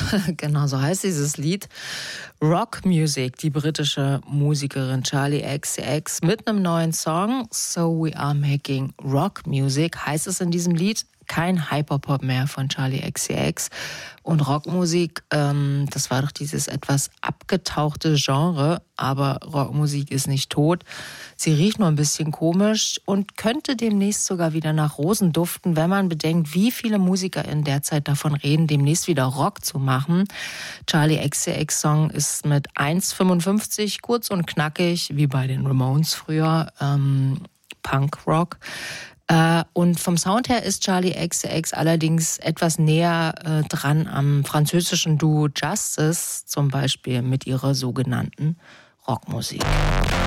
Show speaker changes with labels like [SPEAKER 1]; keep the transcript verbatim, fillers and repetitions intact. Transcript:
[SPEAKER 1] Genau so heißt dieses Lied. Rock Music, die britische Musikerin Charli X C X mit einem neuen Song. So We Are Making Rock Music heißt es in diesem Lied. Kein Hyperpop mehr von Charli X C X. Und Rockmusik, ähm, das war doch dieses etwas abgetauchte Genre. Aber Rockmusik ist nicht tot. Sie riecht nur ein bisschen komisch und könnte demnächst sogar wieder nach Rosen duften, wenn man bedenkt, wie viele Musiker in der Zeit davon reden, demnächst wieder Rock zu machen. Charli X C X Song ist mit eins fünfundfünfzig kurz und knackig, wie bei den Ramones früher, ähm, Punk-Rock. Und vom Sound her ist Charli X C X allerdings etwas näher äh, dran am französischen Duo Justice, zum Beispiel mit ihrer sogenannten Rockmusik.